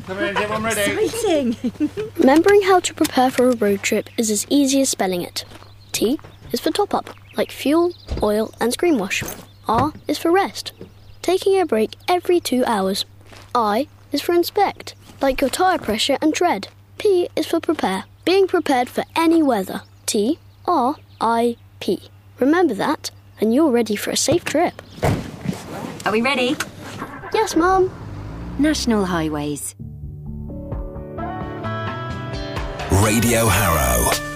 Come in, everyone ready? Exciting! Remembering how to prepare for a road trip is as easy as spelling it. T is for top-up, like fuel, oil and screen wash. R is for rest, taking a break every 2 hours. I is for inspect, like your tyre pressure and tread. P is for prepare, being prepared for any weather. T, R, I, P. Remember that, and you're ready for a safe trip. Are we ready? Yes, Mum. National Highways. Radio Harrow.